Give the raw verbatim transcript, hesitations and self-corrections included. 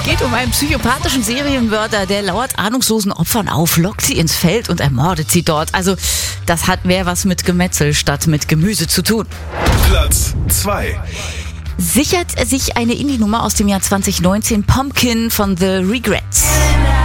Geht um einen psychopathischen Serienmörder, der lauert ahnungslosen Opfern auf, lockt sie ins Feld und ermordet sie dort. Also das hat mehr was mit Gemetzel statt mit Gemüse zu tun. Platz zwei. Sichert sich eine Indie-Nummer aus dem Jahr zwanzig neunzehn Pumpkin von The Regrets.